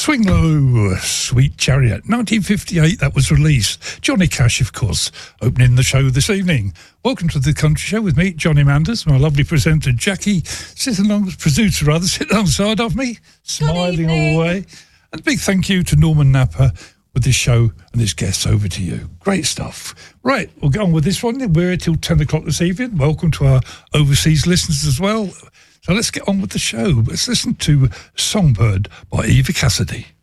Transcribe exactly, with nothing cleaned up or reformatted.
Swing Low, Sweet Chariot, nineteen fifty-eight, that was released. Johnny Cash, of course, opening the show this evening. Welcome to the Country Show with me, Johnny Manders, my lovely presenter, Jackie, sitting along, producer rather, sitting alongside of me, smiling all the way. And a big thank you to Norman Napper with this show and his guests. Over to you. Great stuff. Right, we'll get on with this one. We're here till ten o'clock this evening. Welcome to our overseas listeners as well. So let's get on with the show. Let's listen to Songbird by Eva Cassidy.